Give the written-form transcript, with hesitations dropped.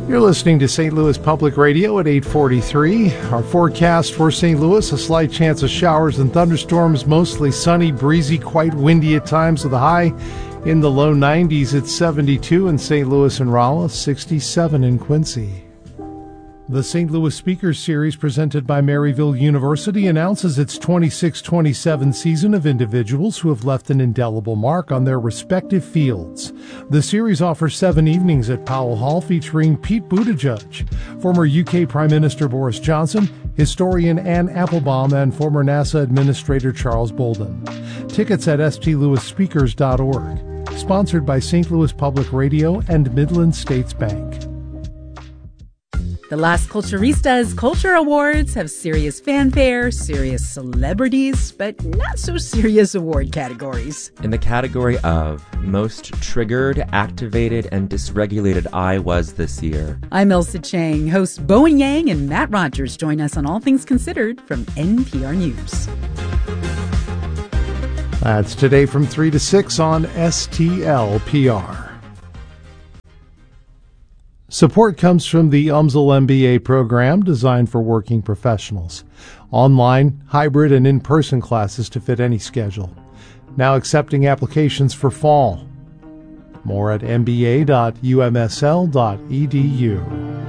You're listening to St. Louis Public Radio at 8:43. Our forecast for St. Louis, a slight chance of showers and thunderstorms, mostly sunny, breezy, quite windy at times with a high in the low 90s. It's 72 in St. Louis and Rolla, 67 in Quincy. The St. Louis Speakers Series, presented by Maryville University, announces its 26-27 season of individuals who have left an indelible mark on their respective fields. The series offers 7 evenings at Powell Hall featuring Pete Buttigieg, former UK Prime Minister Boris Johnson, historian Anne Applebaum, and former NASA Administrator Charles Bolden. Tickets at stlouisspeakers.org. Sponsored by St. Louis Public Radio and Midland States Bank. The Las Culturistas Culture Awards have serious fanfare, serious celebrities, but not so serious award categories. In the category of Most Triggered, Activated, and Dysregulated I Was this year. I'm Elsa Chang. Hosts Bowen Yang and Matt Rogers join us on All Things Considered from NPR News. That's today from 3 to 6 on STLPR. Support comes from the UMSL MBA program designed for working professionals. Online, hybrid, and in-person classes to fit any schedule. Now accepting applications for fall. More at mba.umsl.edu.